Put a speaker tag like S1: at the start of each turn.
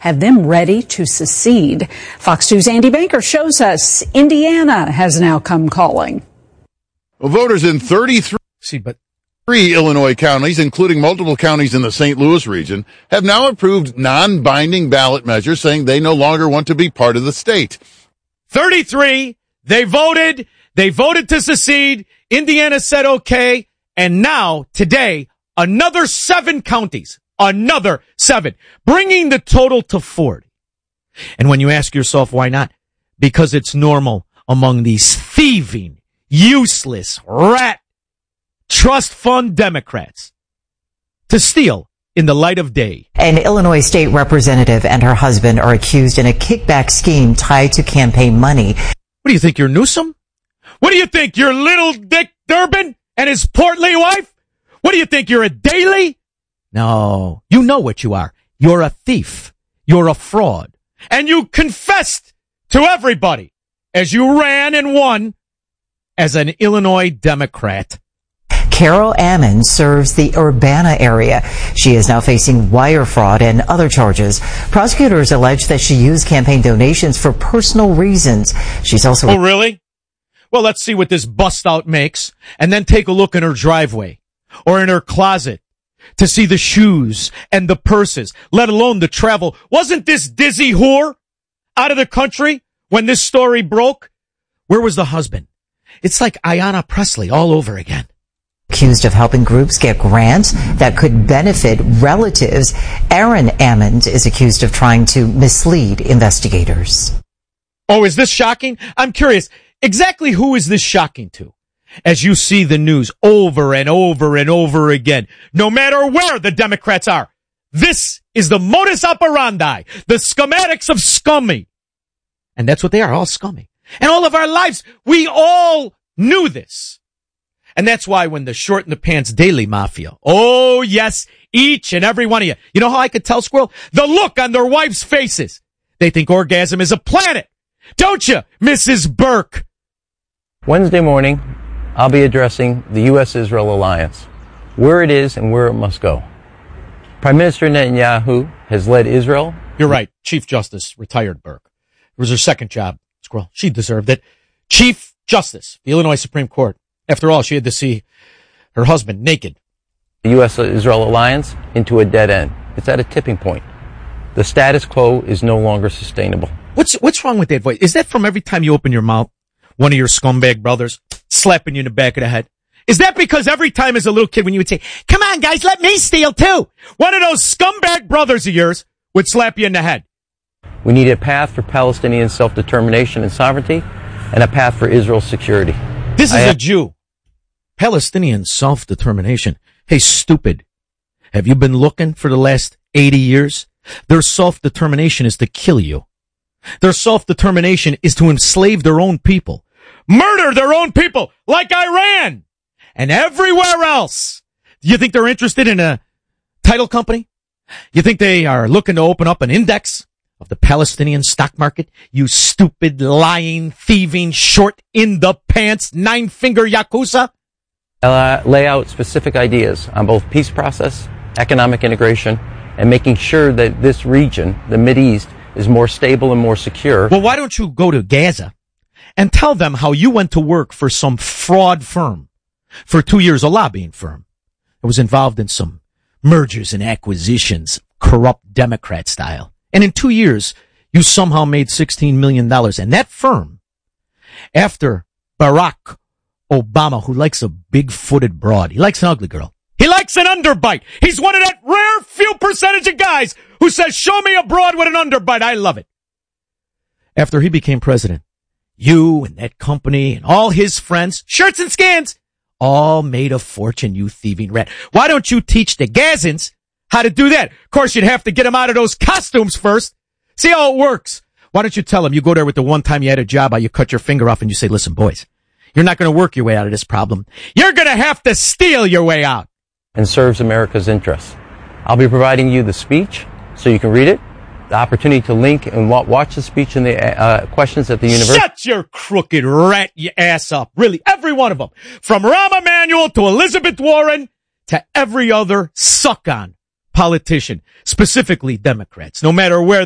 S1: have them ready to secede. Fox 2's Andy Banker shows us Indiana has now come calling.
S2: Well, voters in 33 Illinois counties, including multiple counties in the St. Louis region, have now approved non-binding ballot measures saying they no longer want to be part of the state.
S3: 33, they voted to secede. Indiana said okay. And now, today, another 7 counties, bringing the total to 40. And when you ask yourself why not, because it's normal among these thieving, useless, rat, trust fund Democrats to steal in the light of day.
S4: An Illinois state representative and her husband are accused in a kickback scheme tied to campaign money.
S3: What do you think, you're Newsom? What do you think, you're little Dick Durbin and his portly wife? What do you think, you're a Daley? No, you know what you are. You're a thief. You're a fraud. And you confessed to everybody as you ran and won as an Illinois Democrat.
S4: Carol Ammon serves the Urbana area. She is now facing wire fraud and other charges. Prosecutors allege that she used campaign donations for personal reasons. She's also...
S3: Oh, really? Well, let's see what this bust-out makes, and then take a look in her driveway or in her closet to see the shoes and the purses, let alone the travel. Wasn't this dizzy whore out of the country when this story broke? Where was the husband? It's like Ayanna Pressley all over again.
S4: Accused of helping groups get grants that could benefit relatives. Aaron Ammon is accused of trying to mislead investigators.
S3: Oh, is this shocking? I'm curious. Exactly who is this shocking to? As you see the news over and over and over again, no matter where the Democrats are, this is the modus operandi, the schematics of scummy. And that's what they are, all scummy. And all of our lives, we all knew this. And that's why when the short in the pants daily mafia, oh yes, each and every one of you, you know how I could tell, Squirrel? The look on their wives' faces. They think orgasm is a planet. Don't you, Mrs. Burke?
S5: Wednesday morning, I'll be addressing the U.S.-Israel alliance, where it is and where it must go. Prime Minister Netanyahu has led Israel.
S3: You're right. Chief Justice, retired Burke. It was her second job, Squirrel. She deserved it. Chief Justice, the Illinois Supreme Court. After all, she had to see her husband naked.
S5: The U.S.-Israel alliance into a dead end. It's at a tipping point. The status quo is no longer sustainable.
S3: What's wrong with that voice? Is that from every time you open your mouth, one of your scumbag brothers slapping you in the back of the head? Is that because every time as a little kid when you would say, come on guys, let me steal too, one of those scumbag brothers of yours would slap you in the head?
S5: We need a path for Palestinian self-determination and sovereignty and a path for Israel's security.
S3: This is a Jew. Palestinian self-determination. Hey, stupid. Have you been looking for the last 80 years? Their self-determination is to kill you. Their self-determination is to enslave their own people. Murder their own people, like Iran and everywhere else. Do you think they're interested in a title company? You think they are looking to open up an index of the Palestinian stock market? You stupid, lying, thieving, short in the pants, 9-finger Yakuza?
S5: Lay out specific ideas on both peace process, economic integration, and making sure that this region, the Mideast, is more stable and more secure.
S3: Well, why don't you go to Gaza and tell them how you went to work for some fraud firm for 2 years, a lobbying firm that was involved in some mergers and acquisitions, corrupt Democrat style. And in 2 years, you somehow made $16 million. And that firm, after Barack Obama, who likes a big-footed broad, he likes an ugly girl. He likes an underbite. He's one of that rare few percentage of guys who says, show me a broad with an underbite. I love it. After he became president, you and that company and all his friends, shirts and skins, all made a fortune, you thieving rat. Why don't you teach the Gazans how to do that? Of course, you'd have to get them out of those costumes first. See how it works. Why don't you tell them you go there with the one time you had a job, how you cut your finger off and you say, listen, boys, you're not going to work your way out of this problem. You're going to have to steal your way out.
S5: And serves America's interests. I'll be providing you the speech so you can read it, the opportunity to link and watch the speech and the questions at the university.
S3: Shut your crooked rat you ass up. Really, every one of them. From Rahm Emanuel to Elizabeth Warren to every other suck-on politician, specifically Democrats, no matter where